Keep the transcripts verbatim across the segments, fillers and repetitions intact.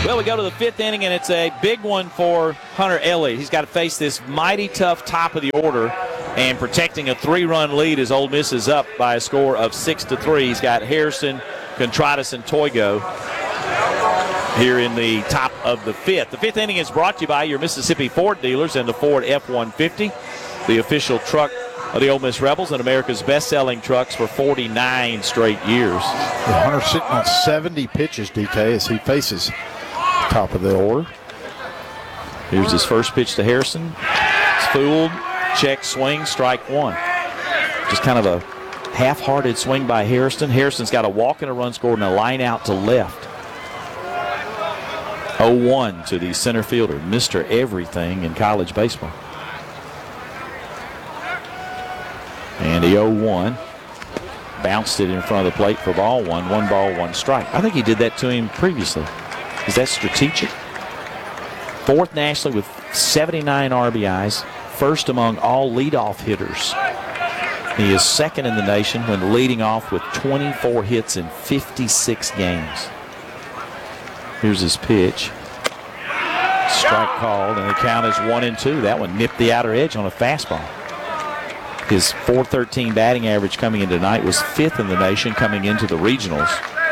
Well, we go to the fifth inning, and it's a big one for Hunter Elliott. He's got to face this mighty tough top of the order, and protecting a three-run lead as Ole Miss is up by a score of six to three. He's got Harrison, Contreras, and Toigo here in the top of the fifth. The fifth inning is brought to you by your Mississippi Ford dealers and the Ford F one fifty, the official truck of the Ole Miss Rebels and America's best-selling trucks for forty-nine straight years. Hunter sitting on seventy pitches, D K, as he faces top of the order. Here's his first pitch to Harrison. It's fooled, check, swing, strike one. Just kind of a half-hearted swing by Harrison. Harrison's got a walk and a run scored and a line out to left. oh one to the center fielder, Mister Everything in college baseball. And the oh one bounced it in front of the plate for ball one. One ball, one strike. I think he did that to him previously. Is that strategic? Fourth nationally with seventy-nine R B Is. First among all leadoff hitters. He is second in the nation when leading off with twenty-four hits in fifty-six games. Here's his pitch. Strike called, and the count is one and two. That one nipped the outer edge on a fastball. His four thirteen batting average coming in tonight was fifth in the nation coming into the regionals.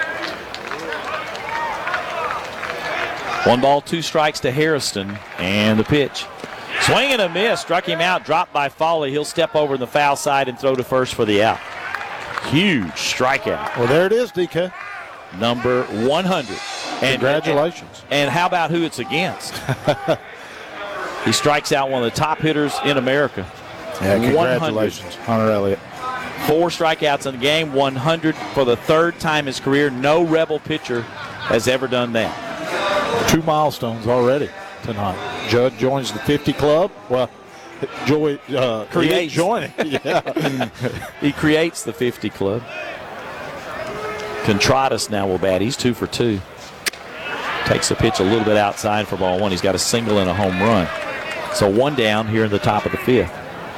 One ball, two strikes to Harrison, and the pitch. Swing and a miss, struck him out, dropped by Foley. He'll step over in the foul side and throw to first for the out. Huge strikeout. Well, there it is, D K. Number one hundred. And, Congratulations. And, and how about who it's against? He strikes out one of the top hitters in America. Yeah, congratulations, Hunter Elliott. Four strikeouts in the game, one hundred for the third time in his career. No Rebel pitcher has ever done that. Two milestones already tonight. Judd joins the fifty club. Well, Joy uh, creates joining. Yeah. He creates the fifty club. Contreras now will bat. He's two for two. Takes the pitch a little bit outside for ball one. He's got a single and a home run. So one down here in the top of the fifth.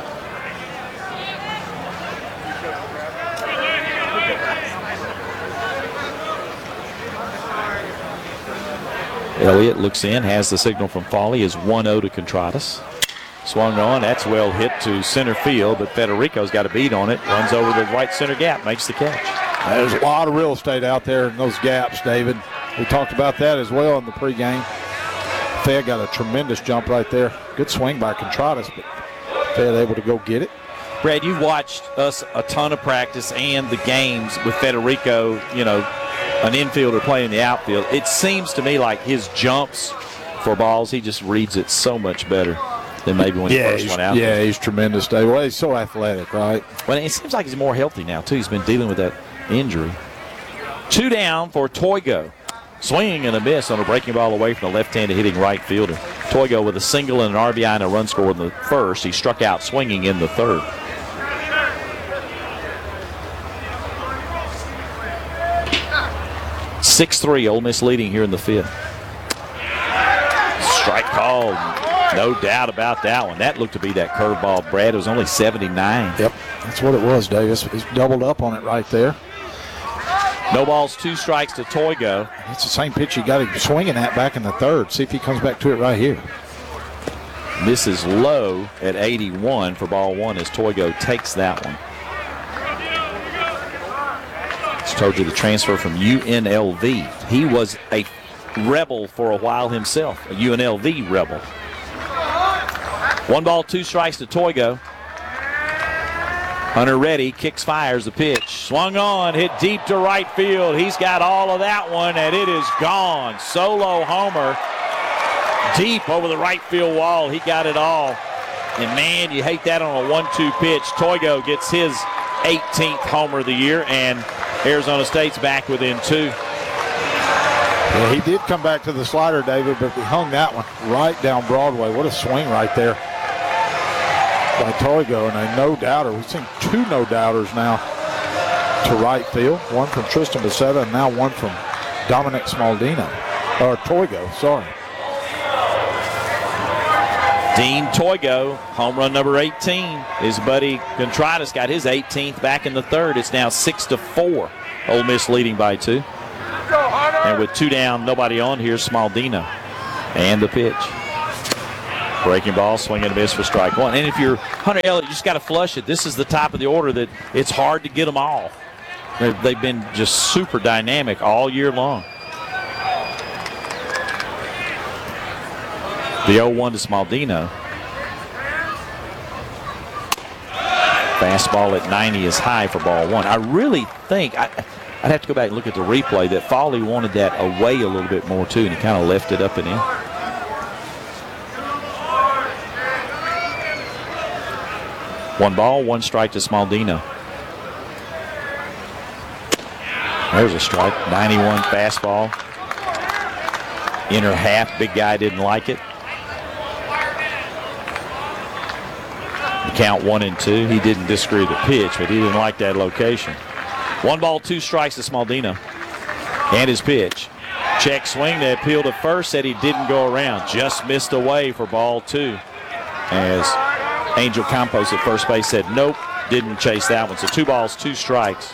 Elliott looks in, has the signal from Foley, is one oh to Contreras. Swung on, that's well hit to center field, but Federico's got a beat on it, runs over the right center gap, makes the catch. There's a lot of real estate out there in those gaps, David. We talked about that as well in the pregame. Fed got a tremendous jump right there. Good swing by Contreras, but Fed able to go get it. Brad, you've watched us a ton of practice and the games with Federico, you know, an infielder playing in the outfield. It seems to me like his jumps for balls, he just reads it so much better than maybe when yeah, he first went out. Yeah, there. He's tremendous, Dave. Well, he's so athletic, right? Well, it seems like he's more healthy now, too. He's been dealing with that injury. Two down for Toigo. Swinging and a miss on a breaking ball away from the left-handed hitting right fielder. Toigo with a single and an R B I and a run scored in the first. He struck out swinging in the third. six three, Ole Miss leading here in the fifth. Strike called. No doubt about that one. That looked to be that curveball, Brad. It was only seventy-nine. Yep, that's what it was, Davis. He's doubled up on it right there. No balls, two strikes to Toigo. It's the same pitch he got him swinging at back in the third. See if he comes back to it right here. Misses low at eighty-one for ball one as Toigo takes that one. Just told you the transfer from U N L V. He was a Rebel for a while himself, a U N L V Rebel. One ball, two strikes to Toigo. Hunter ready, kicks, fires the pitch. Swung on, hit deep to right field. He's got all of that one, and it is gone. Solo homer, deep over the right field wall. He got it all. And, man, you hate that on a one two pitch. Toigo gets his eighteenth homer of the year, and Arizona State's back within two. Yeah, he did come back to the slider, David, but he hung that one right down Broadway. What a swing right there by Toigo, and a no-doubter. We've seen two no-doubters now to right field. One from Tristan Becerra and now one from Dominic Smaldino. Or Toigo, sorry. Dean Toigo, home run number eighteen. His buddy Contreras got his eighteenth back in the third. It's now six to four. Ole Miss leading by two. Go, Hunter! And with two down, nobody on, here's Smaldino. And the pitch. Breaking ball, swing and a miss for strike one. And if you're Hunter Elliott, you just got to flush it. This is the top of the order that it's hard to get them all. They've, they've been just super dynamic all year long. The oh one to Smaldino. Fastball at ninety is high for ball one. I really think, I, I'd have to go back and look at the replay, that Foley wanted that away a little bit more too, and he kind of left it up and in. One ball, one strike to Smaldino. There's a strike. ninety-one fastball. Inner half. Big guy didn't like it. The count one and two. He didn't disagree with the pitch, but he didn't like that location. One ball, two strikes to Smaldino. And his pitch. Check swing. The appeal to first, said he didn't go around. Just missed away for ball two. As Angel Campos at first base said nope, didn't chase that one. So two balls, two strikes.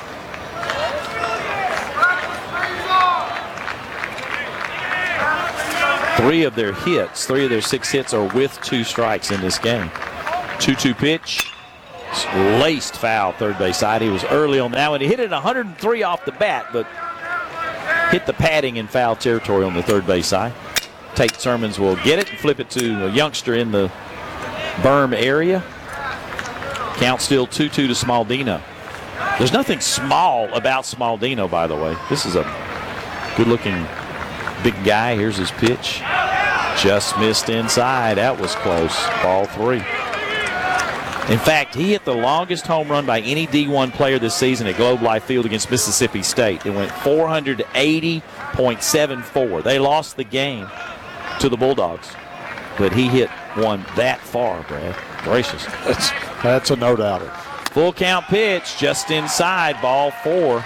Three of their hits, three of their six hits are with two strikes in this game. two two pitch, laced foul third base side. He was early on that one. He hit it one hundred three off the bat, but hit the padding in foul territory on the third base side. Tate Sermons will get it and flip it to a youngster in the berm area. Count still two two to Smaldino. There's nothing small about Smaldino, by the way. This is a good-looking big guy. Here's his pitch. Just missed inside. That was close. Ball three. In fact, he hit the longest home run by any D one player this season at Globe Life Field against Mississippi State. It went four eighty point seven four. They lost the game to the Bulldogs, but he hit one that far, Brad. Gracious. That's, that's a no-doubter. Full count pitch, just inside, ball four.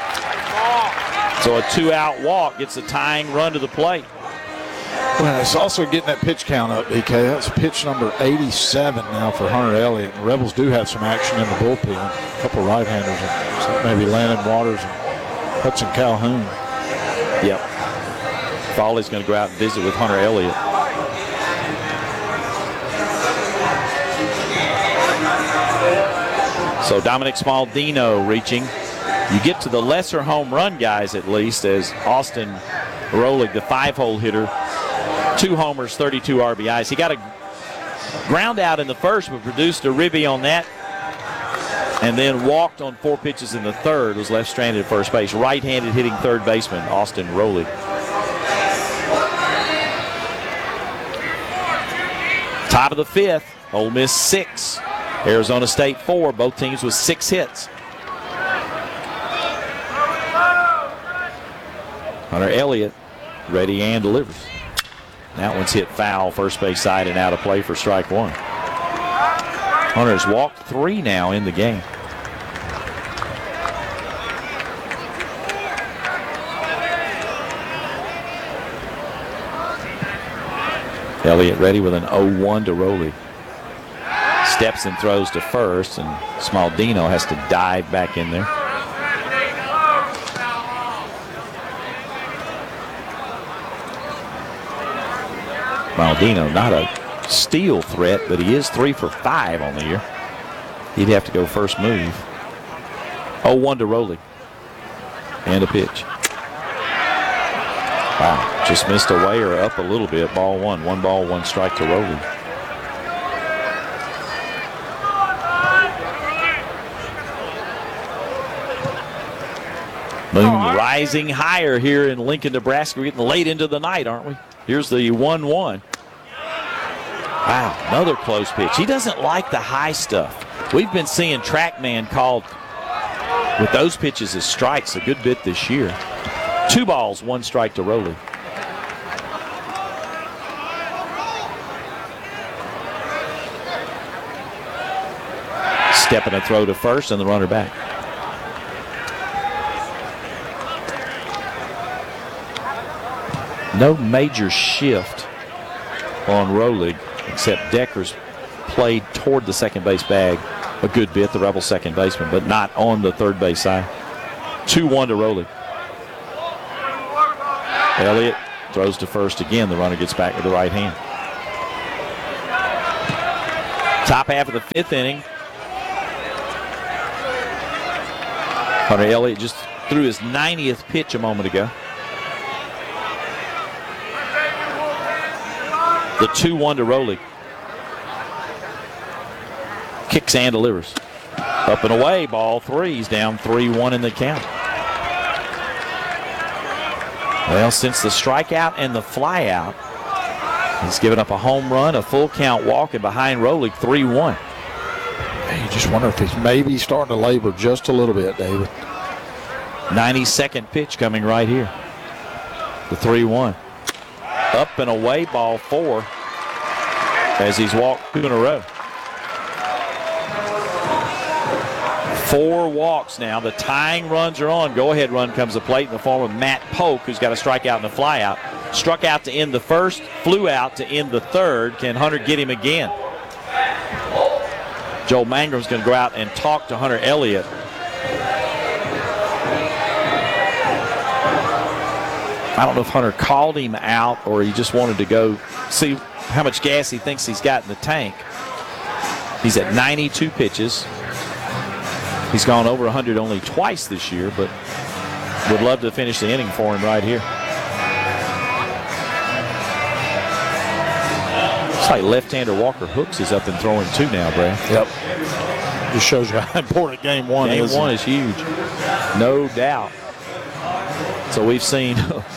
So a two-out walk gets a tying run to the plate. Well, it's also getting that pitch count up, D K. That's pitch number eighty-seven now for Hunter Elliott. The Rebels do have some action in the bullpen. A couple right-handers, maybe Landon Waters and Hudson Calhoun. Yep. Foley's going to go out and visit with Hunter Elliott. So Dominic Smaldino reaching. You get to the lesser home run guys at least, as Austin Rolig, the five-hole hitter, two homers, thirty-two R B Is. He got a ground out in the first, but produced a ribby on that, and then walked on four pitches in the third, was left stranded at first base. Right-handed hitting third baseman, Austin Rolig. Top of the fifth, Ole Miss six, Arizona State four, both teams with six hits. Hunter Elliott ready and delivers. That one's hit foul, first base side and out of play for strike one. Hunter's walked three now in the game. Elliott ready with an oh one to Rolig. Steps and throws to first, and Smaldino has to dive back in there. Smaldino, not a steal threat, but he is three for five on the year. He'd have to go first move. oh one to Rolig. And a pitch. Wow, just missed away or up a little bit. Ball one. One ball, one strike to Rolig. Moon rising higher here in Lincoln, Nebraska. We're getting late into the night, aren't we? Here's the one one. Wow, another close pitch. He doesn't like the high stuff. We've been seeing TrackMan called with those pitches as strikes a good bit this year. Two balls, one strike to Rolig. Step and a throw to first and the runner back. No major shift on Rolig, except Decker's played toward the second base bag a good bit, the Rebel second baseman, but not on the third base side. two one to Rolig. Elliott throws to first again. The runner gets back with the right hand. Top half of the fifth inning. Hunter Elliott just threw his ninetieth pitch a moment ago. The two one to Rowley. Kicks and delivers. Up and away, ball three. He's down three one in the count. Well, since the strikeout and the flyout, he's given up a home run, a full count walk, and behind Rowley, three one. You just wonder if he's maybe starting to labor just a little bit, David. ninety-second pitch coming right here. The three one. Up and away, ball four, as he's walked two in a row. Four walks now. The tying runs are on. Go-ahead run comes to plate in the form of Matt Polk, who's got a strikeout and a flyout. Struck out to end the first, flew out to end the third. Can Hunter get him again? Joel Mangum's going to go out and talk to Hunter Elliott. I don't know if Hunter called him out or he just wanted to go see how much gas he thinks he's got in the tank. He's at ninety-two pitches. He's gone over one hundred only twice this year, but would love to finish the inning for him right here. It's like left-hander Walker Hooks is up and throwing two now, Brad. Yep. Just shows you how important game one game is. Game one is huge, no doubt. So we've seen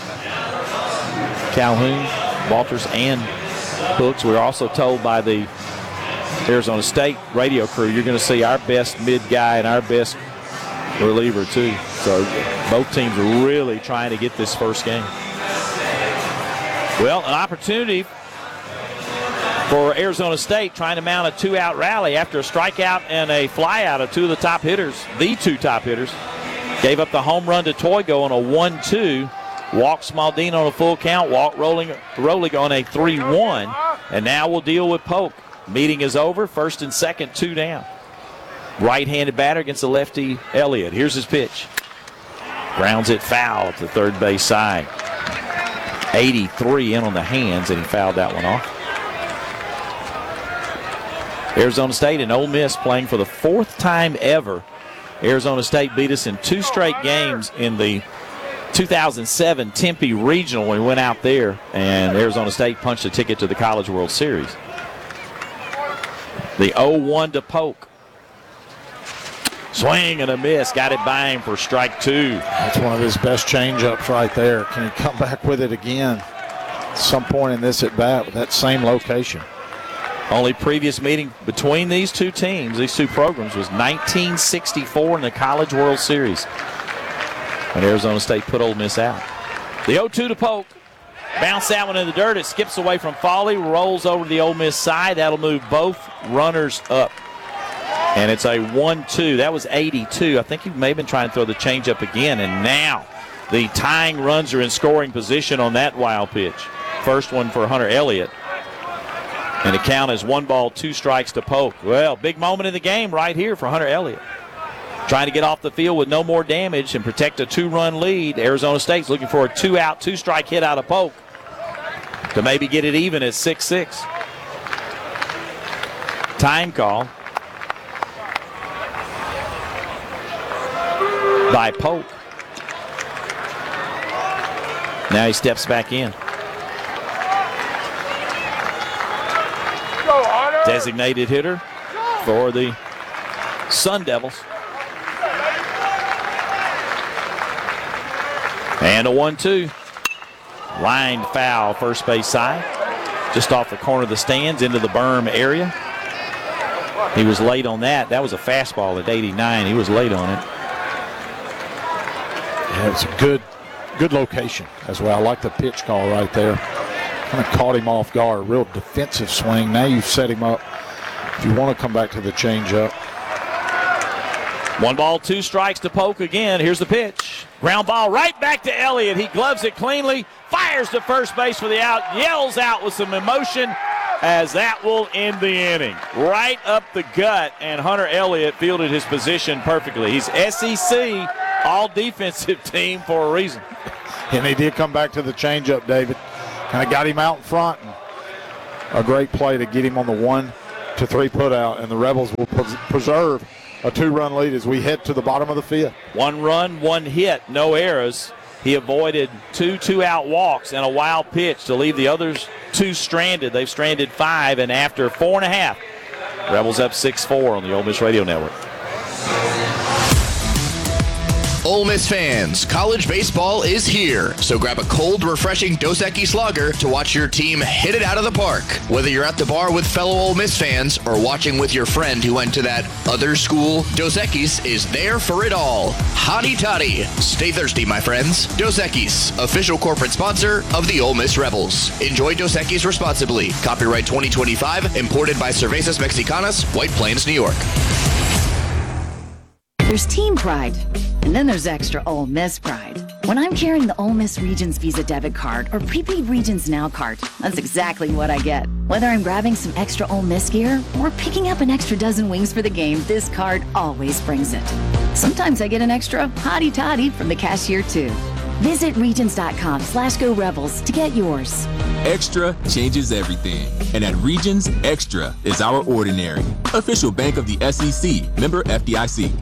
Calhoun, Walters, and Hooks. We're also told by the Arizona State radio crew, you're going to see our best mid guy and our best reliever too. So both teams are really trying to get this first game. Well, an opportunity for Arizona State trying to mount a two-out rally after a strikeout and a flyout of two of the top hitters, the two top hitters. Gave up the home run to Toigo on a one two. Walked Smaldine on a full count. Walked Rolling, Rolling on a three one. And now we'll deal with Polk. Meeting is over. First and second, two down. Right-handed batter against the lefty Elliott. Here's his pitch. Grounds it foul to third base side. eighty-three in on the hands, and he fouled that one off. Arizona State and Ole Miss playing for the fourth time ever. Arizona State beat us in two straight games in the two thousand seven Tempe Regional when we went out there, and Arizona State punched a ticket to the College World Series. The oh one to Polk. Swing and a miss. Got it by him for strike two. That's one of his best changeups right there. Can he come back with it again at some point in this at bat with that same location? Only previous meeting between these two teams, these two programs, was nineteen sixty-four in the College World Series when Arizona State put Ole Miss out. The oh two to Polk. Bounce that one in the dirt. It skips away from Foley, rolls over to the Ole Miss side. That'll move both runners up. And it's a one two. That was eighty-two. I think he may have been trying to throw the changeup again. And now the tying runs are in scoring position on that wild pitch. First one for Hunter Elliott. And the count is one ball, two strikes to Polk. Well, big moment in the game right here for Hunter Elliott. Trying to get off the field with no more damage and protect a two-run lead. Arizona State's looking for a two-out, two-strike hit out of Polk to maybe get it even at six six. Time call by Polk. Now he steps back in. Designated hitter for the Sun Devils. And a one two. Lined foul, first base side. Just off the corner of the stands into the berm area. He was late on that. That was a fastball at eighty-nine. He was late on it. Yeah, it's a good, good location as well. I like the pitch call right there. Kind of caught him off guard. Real defensive swing. Now you've set him up if you want to come back to the changeup. One ball, two strikes to Polk again. Here's the pitch. Ground ball right back to Elliott. He gloves it cleanly, fires to first base for the out, yells out with some emotion as that will end the inning. Right up the gut, and Hunter Elliott fielded his position perfectly. He's S E C all-defensive team for a reason. And he did come back to the changeup, David. Kind of got him out in front. A great play to get him on the one to three put out, and the Rebels will pres- preserve a two-run lead as we head to the bottom of the fifth. One run, one hit, no errors. He avoided two two-out walks and a wild pitch to leave the others two stranded. They've stranded five, and after four and a half, Rebels up six four on the Ole Miss Radio Network. Ole Miss fans, college baseball is here. So grab a cold, refreshing Dos Equis lager to watch your team hit it out of the park. Whether you're at the bar with fellow Ole Miss fans or watching with your friend who went to that other school, Dos Equis is there for it all. Hotty toddy. Stay thirsty, my friends. Dos Equis, official corporate sponsor of the Ole Miss Rebels. Enjoy Dos Equis responsibly. Copyright twenty twenty-five, imported by Cervezas Mexicanas, White Plains, New York. There's team pride, and then there's extra Ole Miss pride. When I'm carrying the Ole Miss Regions Visa debit card or prepaid Regions Now card, that's exactly what I get. Whether I'm grabbing some extra Ole Miss gear or picking up an extra dozen wings for the game, this card always brings it. Sometimes I get an extra hottie toddy from the cashier too. Visit Regions.com slash Go Rebels to get yours. Extra changes everything. And at Regions, Extra is our ordinary. Official bank of the S E C, member F D I C.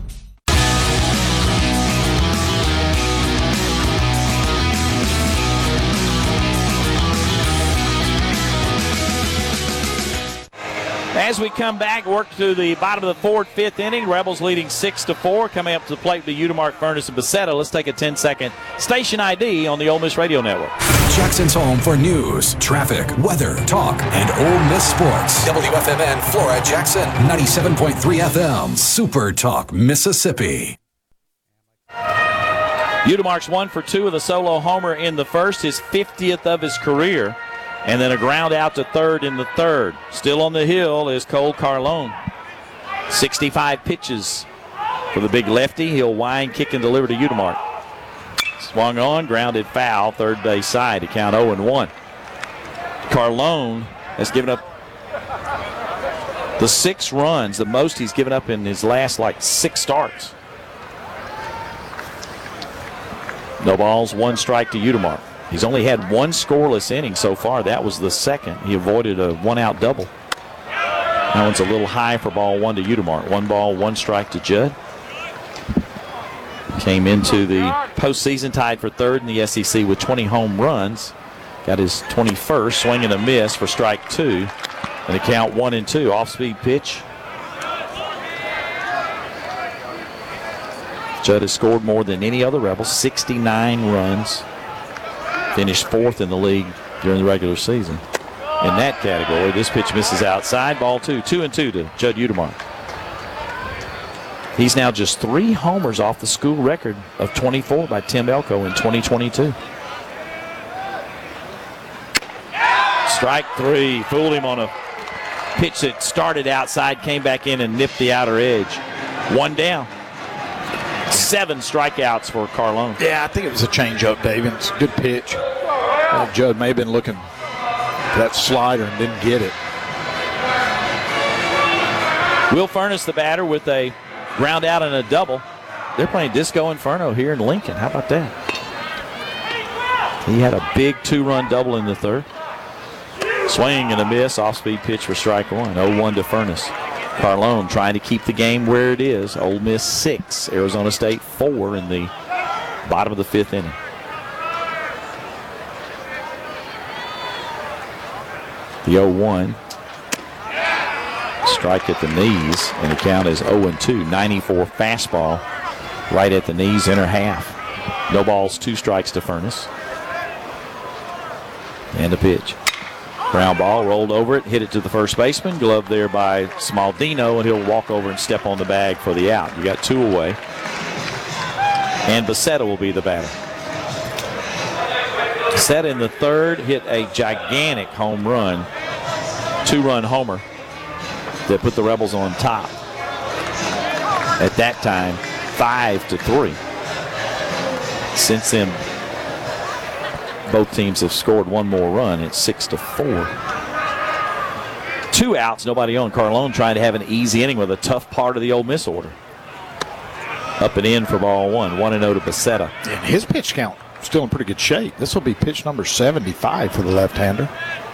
As we come back, work to the bottom of the fourth, fifth inning. Rebels leading six to four. Coming up to the plate, the Utermark, Furnace, and Becerra. Let's take a ten-second station I D on the Ole Miss Radio Network. Jackson's home for news, traffic, weather, talk, and Ole Miss sports. W F M N Flora Jackson, ninety-seven point three F M, Super Talk, Mississippi. Utermark's one for two with a solo homer in the first, his fiftieth of his career. And then a ground out to third in the third. Still on the hill is Cole Carlone. sixty-five pitches for the big lefty. He'll wind, kick, and deliver to Utermark. Swung on, grounded foul, third base side to count oh and one. Carlone has given up the six runs, the most he's given up in his last like six starts. No balls, one strike to Utermark. He's only had one scoreless inning so far. That was the second. He avoided a one-out double. That one's a little high for ball one to Utermark. One ball, one strike to Judd. Came into the postseason tied for third in the S E C with twenty home runs. Got his twenty-first, swing and a miss for strike two. And the count one and two. Off-speed pitch. Judd has scored more than any other Rebel, sixty-nine runs. Finished fourth in the league during the regular season. In that category, this pitch misses outside. Ball two. Two and two to Judd Utermark. He's now just three homers off the school record of twenty-four by Tim Elko in twenty twenty-two. Strike three. Fooled him on a pitch that started outside, came back in and nipped the outer edge. One down. Seven strikeouts for Carlone. Yeah, I think it was a changeup, David. It's a good pitch. Well, Judd may have been looking for that slider and didn't get it. Will Furnace, the batter, with a ground out and a double. They're playing Disco Inferno here in Lincoln. How about that? He had a big two-run double in the third. Swing and a miss. Off-speed pitch for strike one. oh one to Furnace. Carlone trying to keep the game where it is. Ole Miss six, Arizona State four in the bottom of the fifth inning. The oh one. Strike at the knees, and the count is oh and two. ninety-four fastball right at the knees, inner half. No balls, two strikes to Furnace. And the pitch. Ground ball, rolled over it, hit it to the first baseman. Glove there by Smaldino, and he'll walk over and step on the bag for the out. You got two away. And Becerra will be the batter. Becerra in the third hit a gigantic home run, two-run homer that put the Rebels on top. At that time, five to three. Since then, both teams have scored one more run. It's six to four. Two outs, nobody on. Carlone trying to have an easy inning with a tough part of the Ole Miss order. Up and in for ball one. One and oh to Becerra. And his pitch count still in pretty good shape. This will be pitch number seventy-five for the left-hander.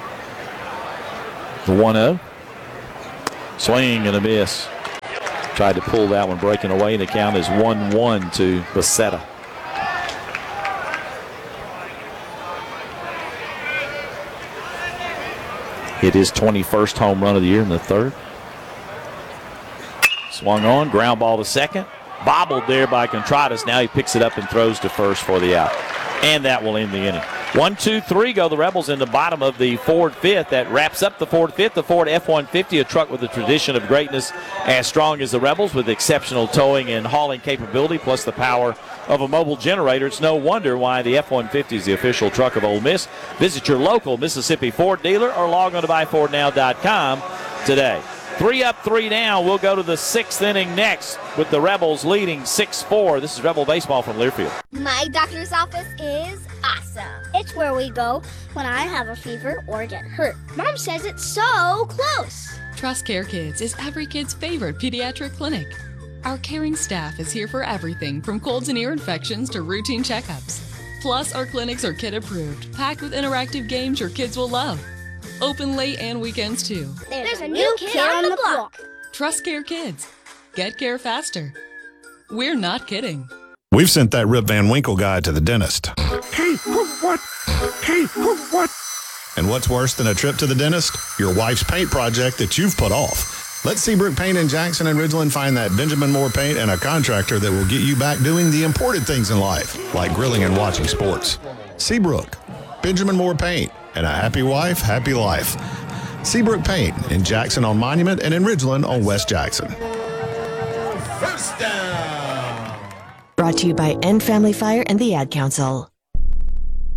The one oh. Swing and a miss. Tried to pull that one, breaking away, and the count is one one to Becerra. Hit his twenty-first home run of the year in the third. Swung on, ground ball to second. Bobbled there by Contreras. Now he picks it up and throws to first for the out. And that will end the inning. One, two, three go the Rebels in the bottom of the Ford fifth. That wraps up the Ford fifth. The Ford F one fifty, a truck with a tradition of greatness as strong as the Rebels, with exceptional towing and hauling capability, plus the power of a mobile generator. It's no wonder why the F one fifty is the official truck of Ole Miss. Visit your local Mississippi Ford dealer or log on to buy ford now dot com today. Three up, three down. We'll go to the sixth inning next with the Rebels leading six four. This is Rebel Baseball from Learfield. My doctor's office is awesome. It's where we go when I have a fever or get hurt. Mom says it's so close. Trust Care Kids is every kid's favorite pediatric clinic. Our caring staff is here for everything from colds and ear infections to routine checkups. Plus, our clinics are kid approved, packed with interactive games your kids will love. Open late and weekends too. There's, There's a new kid, kid on the block. Trust Care Kids. Get care faster. We're not kidding. We've sent that Rip Van Winkle guy to the dentist. Hey, what? Hey, what? And what's worse than a trip to the dentist? Your wife's paint project that you've put off. Let Seabrook Paint in Jackson and Ridgeland find that Benjamin Moore paint and a contractor that will get you back doing the important things in life, like grilling and watching sports. Seabrook, Benjamin Moore Paint, and a happy wife, happy life. Seabrook Paint in Jackson on Monument and in Ridgeland on West Jackson. Brought to you by End Family Fire and the Ad Council.